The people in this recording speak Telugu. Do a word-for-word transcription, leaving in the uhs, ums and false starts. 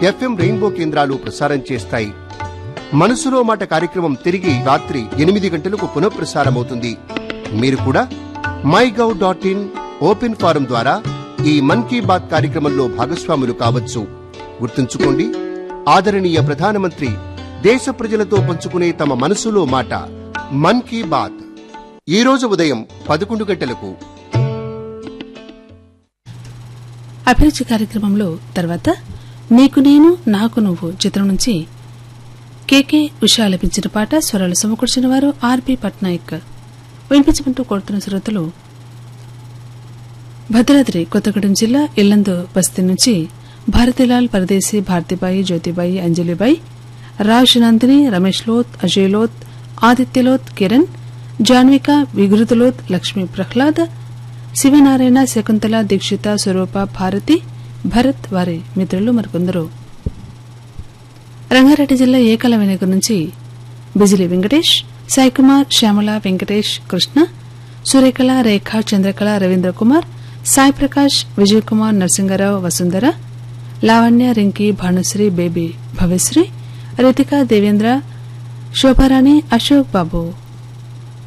ఎఫ్ఎం రెయిన్బో కేంద్రాలు ప్రసారం చేస్తాయి. మనసులో మాట కార్యక్రమం తిరిగి రాత్రి ఎనిమిది గంటలకు పునఃప్రసారమవుతుంది. మీరు కూడా my gov dot in open form ద్వారా ఈ మన్ కీ బాత్ కార్యక్రమంలో భాగస్వాములు కావచ్చు. గుర్తుంచుకోండి, ఆదరణీయ ప్రధానమంత్రి దేశ ప్రజలతో పంచుకునే తమ మనసులో మాట మన్ కీ బాత్ ఈ రోజు ఉదయం పదకొండు గంటలకు. అభిరుచి కార్యక్రమంలో తర్వాత నీకు నేను నాకు నువ్వు చిత్రం నుంచి కేకే ఉషా లభించిన పాట స్వరాలు సమకూర్చిన వారు ఆర్పి పట్నాయక్. వినిపించమంటూ కోరుతున్న శ్రోతలు భద్రాద్రి కొత్తగూడెం జిల్లా ఇల్లందు బస్తీ నుంచి భారతీలాల్ పరదేశీ, భారతిబాయి, జ్యోతిబాయి, అంజలిబాయి, రాజ్ నందిని, రమేష్ లోత్, అజయ్ లోత్, ఆదిత్యలోత్, కిరణ్, జాన్విక, విగృతలోత్, లక్ష్మీ ప్రహ్లాద్, శివనారాయణ, శకుంతల, దీక్షిత, స్వరూప, భారతి, భరత్ వారి మిత్రులు మరికొందరు. రంగారెడ్డి జిల్లా ఏకల వెనక నుంచి బిజిలి వెంకటేష్, సాయికుమార్, శ్యామల, వెంకటేష్, కృష్ణ, సూర్యకళ, రేఖ, చంద్రకళ, రవీంద్ర కుమార్, సాయి ప్రకాష్, విజయ్ కుమార్, నరసింగరావు, వసుంధర, లావణ్య, రింకీ, భానుశ్రీ, బేబీ, భవ్యశ్రీ, రితిక, దేవేంద్ర, శోభారాణి, అశోక్ బాబు.